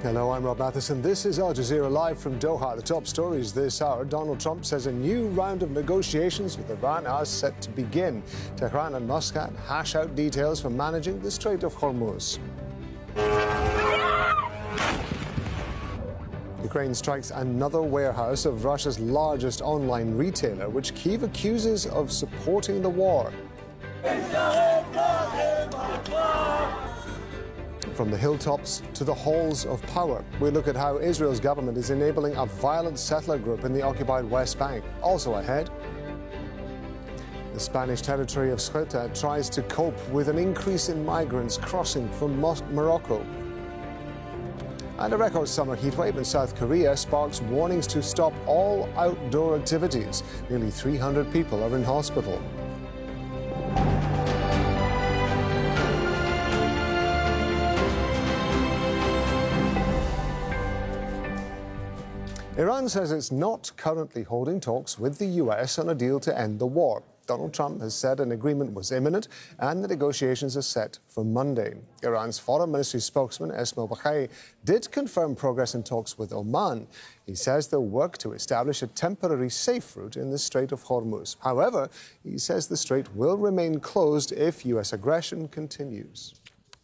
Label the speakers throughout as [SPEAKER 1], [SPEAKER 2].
[SPEAKER 1] Hello, I'm Rob Matheson. This is Al Jazeera Live from Doha. The top stories this hour. Donald Trump says a new round of negotiations with Iran are set to begin. Tehran and Muscat hash out details for managing the Strait of Hormuz. Ukraine strikes another warehouse of Russia's largest online retailer, which Kyiv accuses of supporting the war. From the hilltops to the halls of power, we look at how Israel's government is enabling a violent settler group in the occupied West Bank. Also ahead, the Spanish territory of Ceuta tries to cope with an increase in migrants crossing from Morocco. And a record summer heatwave in South Korea sparks warnings to stop all outdoor activities. Nearly 300 people are in hospital. Iran says it's not currently holding talks with the US on a deal to end the war. Donald Trump has said an agreement was imminent and the negotiations are set for Monday. Iran's Foreign Ministry spokesman, Esmail Baghai, did confirm progress in talks with Oman. He says they'll work to establish a temporary safe route in the Strait of Hormuz. However, he says the strait will remain closed if US aggression continues.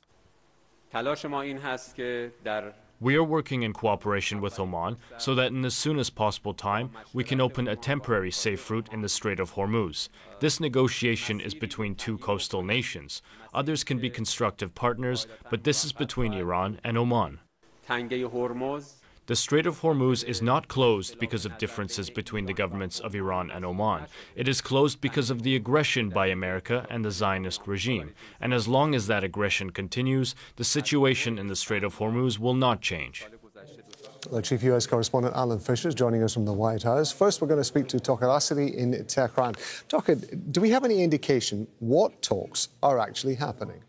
[SPEAKER 2] We are working in cooperation with Oman so that in the soonest possible time we can open a temporary safe route in the Strait of Hormuz. This negotiation is between two coastal nations. Others can be constructive partners, but this is between Iran and Oman. The Strait of Hormuz is not closed because of differences between the governments of Iran and Oman. It is closed because of the aggression by America and the Zionist regime. And as long as that aggression continues, the situation in the Strait of Hormuz will not change.
[SPEAKER 1] The Chief U.S. Correspondent Alan Fisher is joining us from the White House. First, we're going to speak to Tokar Asadi in Tehran. Tokar, do we have any indication what talks are actually happening?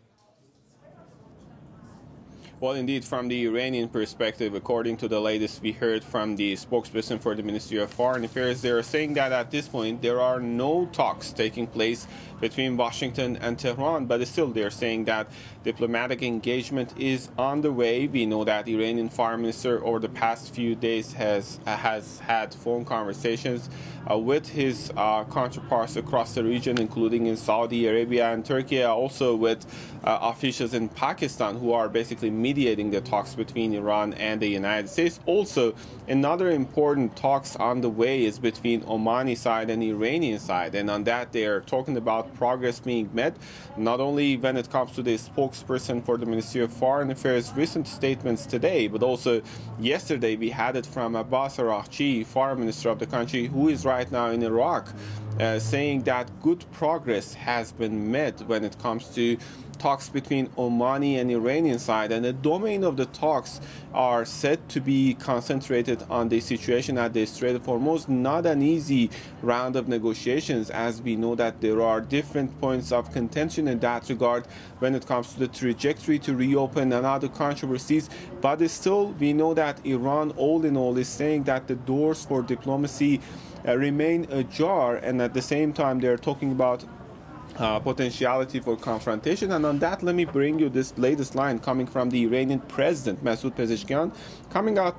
[SPEAKER 3] Well, indeed, from the Iranian perspective, according to the latest we heard from the spokesperson for the Ministry of Foreign Affairs, they are saying that at this point there are no talks taking place between Washington and Tehran, but still they're saying that diplomatic engagement is on the way. We know that the Iranian foreign minister over the past few days has had phone conversations with his counterparts across the region, including in Saudi Arabia and Turkey, also with officials in Pakistan who are basically mediating the talks between Iran and the United States. Also, another important talks on the way is between Omani side and Iranian side, and on that they are talking about progress being met, not only when it comes to the spokesperson for the Ministry of Foreign Affairs' recent statements today, but also yesterday we had it from Abbas Araghchi, foreign minister of the country, who is right now in Iraq, saying that good progress has been made when it comes to talks between Omani and Iranian side, and the domain of the talks are said to be concentrated on the situation at the Strait of Hormuz. Not an easy round of negotiations, as we know that there are different points of contention in that regard when it comes to the trajectory to reopen and other controversies, but still we know that Iran all in all is saying that the doors for diplomacy remain ajar, and at the same time they're talking about potentiality for confrontation. And on that, let me bring you this latest line coming from the Iranian president, Masoud Pezeshkian, coming out